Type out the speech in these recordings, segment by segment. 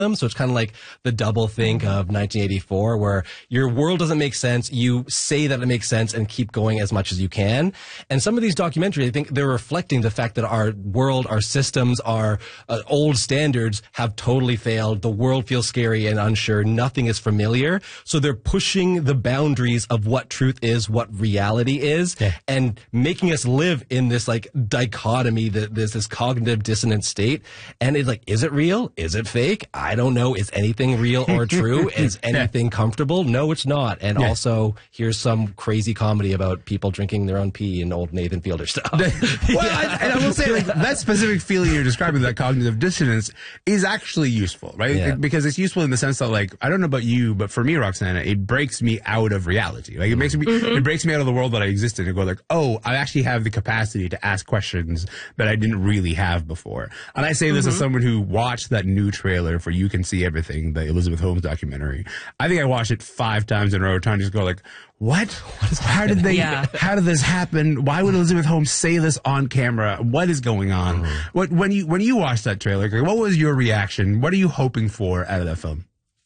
them. So it's kind of like the double think of 1984, where your world doesn't make sense. You say that it makes sense and keep going as much as you can. And some of these documentaries, I think they're reflecting the fact that our world, our systems, our old standards have totally failed. The world feels scary and unsure. Nothing is familiar. So they're pushing the boundaries of what truth is, what reality is, and making us live in this like dichotomy, that there's this cognitive dissonant state. And it's like, is it real? Is it fake? I don't know. Is anything real or true? Is anything comfortable? No, it's not. And also, here's some crazy comedy about people drinking their own pee and old Nathan Fielder stuff. And I will say, like, that specific feeling you're describing, that cognitive dissonance, is actually useful, right? Because it's useful in the sense that, like, I don't know about you, but for me, Roxana, it breaks me out of reality. Like, it makes me, it breaks me out of the world that I exist in and go like, oh, I actually have the capacity to ask questions that I didn't really have before. And I say this as someone who watched that new trailer for You Can See Everything, the Elizabeth Holmes documentary. I think I watched it 5 times in a row, trying to just go like, what? How did they, how did this happen? Why would Elizabeth Holmes say this on camera? What is going on? When you watched that trailer, what was your reaction? What are you hoping for out of that film?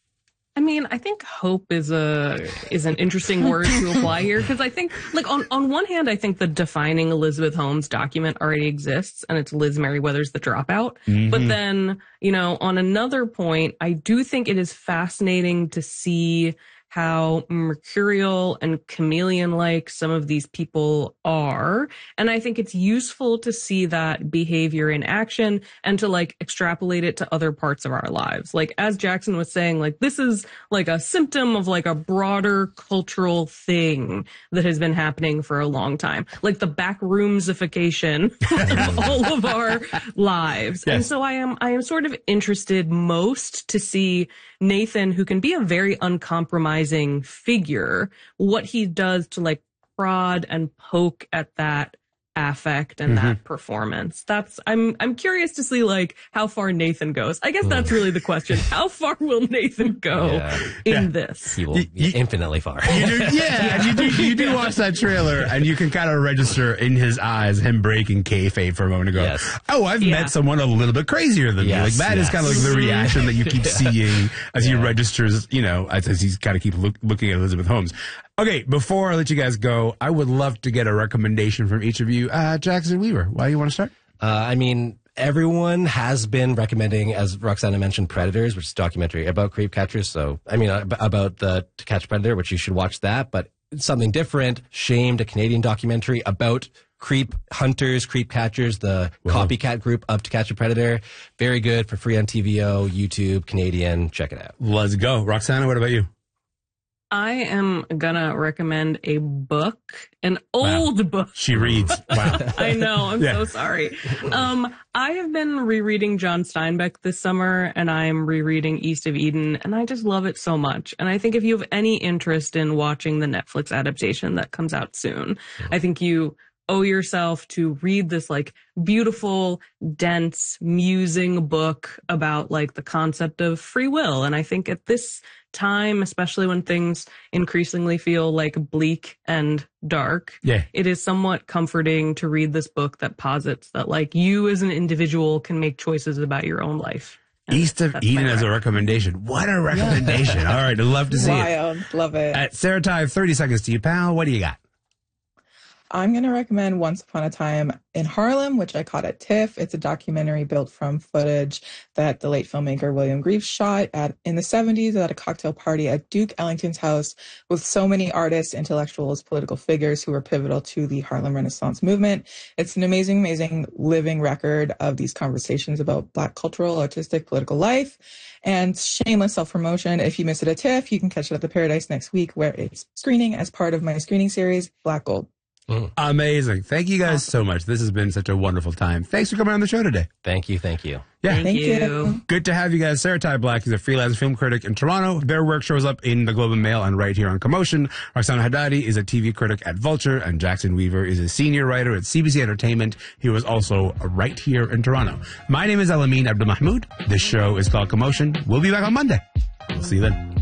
I mean, I think hope is an interesting word to apply here, because I think, like, on one hand, I think the defining Elizabeth Holmes document already exists, and it's Liz Merriweather's The Dropout. But then, you know, on another point, I do think it is fascinating to see how mercurial and chameleon-like some of these people are. And I think it's useful to see that behavior in action and to, like, extrapolate it to other parts of our lives. Like, as Jackson was saying, like, this is like a symptom of like a broader cultural thing that has been happening for a long time. Like the backroomsification of all of our lives. And so I am sort of interested most to see Nathan, who can be a very uncompromising figure, what he does to like prod and poke at that affect and that performance. I'm curious to see like how far Nathan goes. I guess that's really the question. How far will Nathan go in this? He will infinitely far. You do watch that trailer and you can kind of register in his eyes him breaking kayfabe for a moment and go, oh, I've met someone a little bit crazier than me. Like that is kind of like the reaction that you keep seeing as he registers, you know, as he's kind of keep looking at Elizabeth Holmes. Okay, before I let you guys go, I would love to get a recommendation from each of you. Jackson Weaver, why do you want to start? I mean, everyone has been recommending, as Roxana mentioned, Predators, which is a documentary about creep catchers. So, I mean, about the To Catch a Predator, which you should watch that. But something different, Shamed, a Canadian documentary about creep hunters, creep catchers, the copycat group of To Catch a Predator. Very good, for free on TVO, YouTube, Canadian. Check it out. Let's go. Roxana, what about you? I am gonna recommend a book, an old book. She reads. Wow. I know. I'm so sorry. I have been rereading John Steinbeck this summer, and I'm rereading East of Eden, and I just love it so much. And I think if you have any interest in watching the Netflix adaptation that comes out soon, I think you owe yourself to read this like beautiful, dense, musing book about like the concept of free will. And I think at this time, especially when things increasingly feel like bleak and dark, it is somewhat comforting to read this book that posits that like you as an individual can make choices about your own life. And East of Eden as a recommendation. What a recommendation. All right. I'd love to see it. Love it. Sarah Ty, 30 seconds to you, pal. What do you got? I'm going to recommend Once Upon a Time in Harlem, which I caught at TIFF. It's a documentary built from footage that the late filmmaker William Greaves shot in the 70s at a cocktail party at Duke Ellington's house with so many artists, intellectuals, political figures who were pivotal to the Harlem Renaissance movement. It's an amazing, amazing living record of these conversations about Black cultural, artistic, political life. And shameless self-promotion, if you miss it at TIFF, you can catch it at the Paradise next week, where it's screening as part of my screening series, Black Gold. Amazing. Thank you guys so much. This has been such a wonderful time. Thanks for coming on the show today. Thank you. Yeah. Thank you. Good to have you guys. Sarah Ty Black is a freelance film critic in Toronto. Their work shows up in the Globe and Mail and right here on Commotion. Roxana Haddadi is a TV critic at Vulture, and Jackson Weaver is a senior writer at CBC Entertainment. He was also right here in Toronto. My name is Alameen Abdul Mahmoud. This show is called Commotion. We'll be back on Monday. We'll see you then.